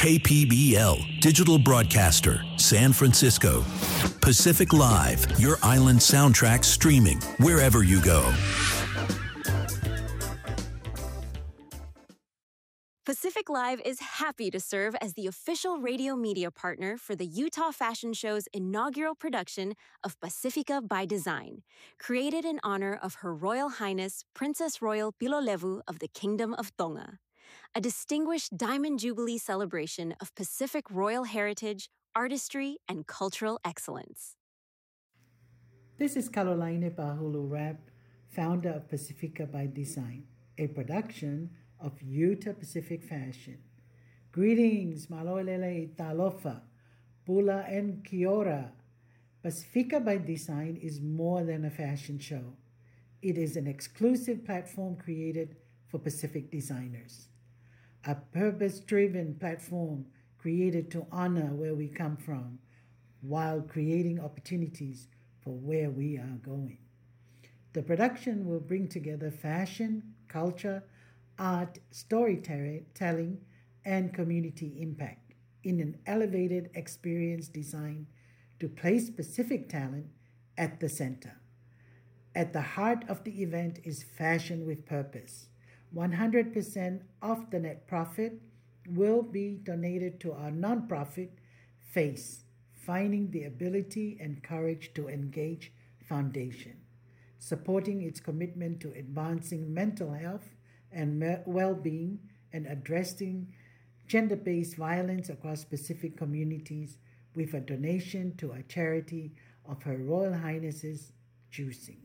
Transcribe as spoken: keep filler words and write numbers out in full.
K P B L, digital broadcaster, San Francisco. Pacific Live, your island soundtrack streaming wherever you go. Pacific Live is happy to serve as the official radio media partner for the Utah Fashion Show's inaugural production of Pacifica by Design, created in honor of Her Royal Highness Princess Royal Pilolevu of the Kingdom of Tonga, a distinguished Diamond Jubilee celebration of Pacific royal heritage, artistry, and cultural excellence. This is Caroline Pahulu-Rapp, founder of Pacifica by Design, a production of Utah Pacific Fashion. Greetings, Maloelele Talofa, Pula and Kiora. Pacifica by Design is more than a fashion show. It is an exclusive platform created for Pacific designers. A purpose-driven platform created to honor where we come from while creating opportunities for where we are going. The production will bring together fashion, culture, art, storytelling, and community impact in an elevated experience designed to place Pacific talent at the center. At the heart of the event is Fashion with Purpose. one hundred percent of the net profit will be donated to our nonprofit, FACE, Finding the Ability and Courage to Engage Foundation, supporting its commitment to advancing mental health and well-being and addressing gender-based violence across Pacific communities with a donation to a charity of Her Royal Highness's choosing.